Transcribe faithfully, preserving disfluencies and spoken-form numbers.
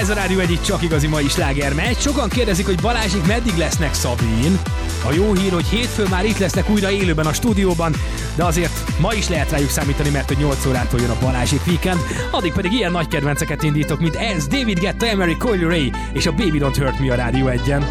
Ez a Rádió egy csak igazi mai sláger megy. Sokan kérdezik, hogy Balázsék meddig lesznek, Szabin. A jó hír, hogy hétfőn már itt lesznek újra élőben a stúdióban, de azért ma is lehet rájuk számítani, mert hogy nyolc órától jön a Balázsék Weekend. Addig pedig ilyen nagy kedvenceket indítok, mint ez, David Guetta, Emery, Coily Ray és a Baby Don't Hurt Me a Rádió egyen.